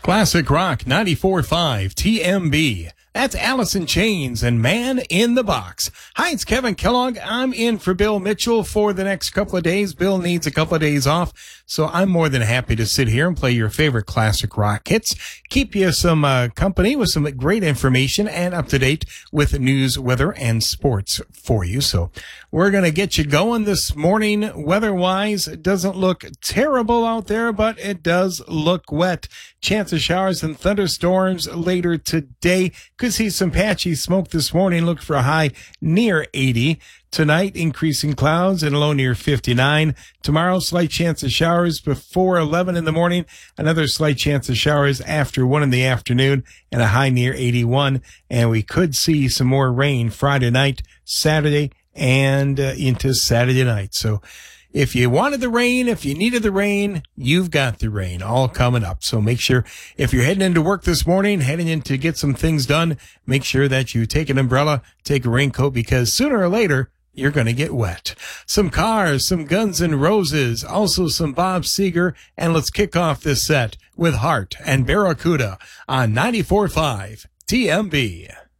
Classic Rock 94.5 TMB. That's Alice in Chains and Man in the Box. Hi, it's Kevin Kellogg. I'm in for Bill Mitchell for the next couple of days. Bill needs a couple of days off, so I'm more than happy to sit here and play your favorite classic rock hits, keep you some company with some great information and up to date with news, weather, and sports for you. So we're going to get you going this morning. Weather-wise, it doesn't look terrible out there, but it does look wet. Chance of showers and thunderstorms later today. Could see some patchy smoke this morning. Look for a high near 80. Tonight, increasing clouds and a low near 59. Tomorrow, slight chance of showers before 11 in the morning. Another slight chance of showers after 1 in the afternoon and a high near 81. And we could see some more rain Friday night, Saturday, and into Saturday night. So if you wanted the rain, if you needed the rain, you've got the rain all coming up. So make sure if you're heading into work this morning, heading in to get some things done, make sure that you take an umbrella, take a raincoat, because sooner or later, you're going to get wet. Some Cars, some Guns N' Roses, also some Bob Seger, and let's kick off this set with Heart and Barracuda on 94.5 TMB.